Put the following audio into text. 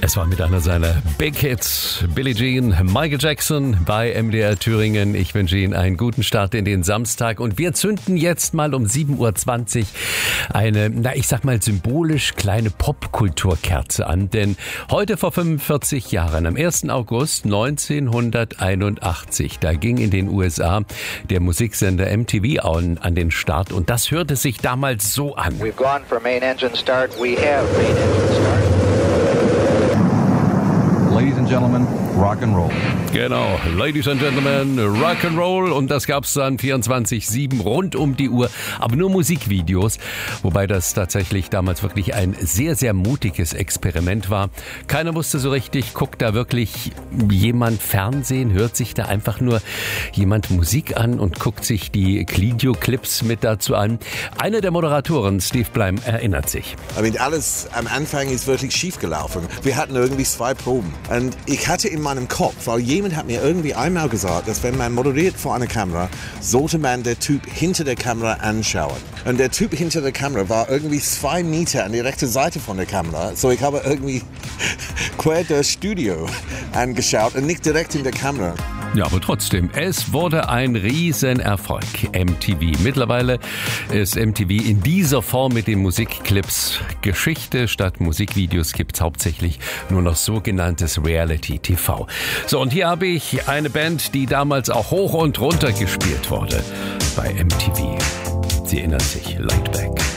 Es war mit einer seiner Big Hits, Billie Jean, Michael Jackson bei MDR Thüringen. Ich wünsche Ihnen einen guten Start in den Samstag und wir zünden jetzt mal um 7.20 Uhr eine, ich sag mal symbolisch kleine Popkulturkerze an. Denn heute vor 45 Jahren, am 1. August 1981, da ging in den USA der Musiksender MTV an den Start und das hörte sich damals so an. We've gone for main engine start. We have main engine start. Ladies and gentlemen, rock and roll. Genau, Ladies and Gentlemen, Rock and Roll und das gab's dann 24/7 rund um die Uhr, aber nur Musikvideos, wobei das tatsächlich damals wirklich ein sehr, sehr mutiges Experiment war. Keiner wusste so richtig, guckt da wirklich jemand Fernsehen, hört sich da einfach nur jemand Musik an und guckt sich die Videoclips mit dazu an. Einer der Moderatoren, Steve Bleim, erinnert sich. Alles am Anfang ist wirklich schief gelaufen. Wir hatten irgendwie 2 Proben und ich hatte in meinem Kopf, weil jemand hat mir irgendwie einmal gesagt, dass wenn man moderiert vor einer Kamera, sollte man den Typ hinter der Kamera anschauen. Und der Typ hinter der Kamera war irgendwie 2 Meter an die rechte Seite von der Kamera. So ich habe irgendwie quer das Studio angeschaut und nicht direkt in der Kamera. Ja, aber trotzdem, es wurde ein Riesenerfolg, MTV. Mittlerweile ist MTV in dieser Form mit den Musikclips Geschichte. Statt Musikvideos gibt's hauptsächlich nur noch sogenanntes Reality-TV. So, und hier habe ich eine Band, die damals auch hoch und runter gespielt wurde bei MTV. Sie erinnert sich, Laid Back.